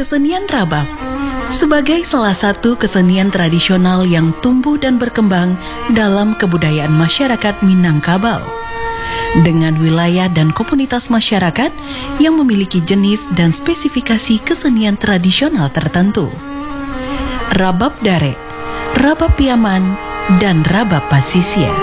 Kesenian Rabab sebagai salah satu kesenian tradisional yang tumbuh dan berkembang dalam kebudayaan masyarakat Minangkabau, dengan wilayah dan komunitas masyarakat yang memiliki jenis dan spesifikasi kesenian tradisional tertentu. Rabab Darek, Rabab Piaman, dan Rabab Pasisya.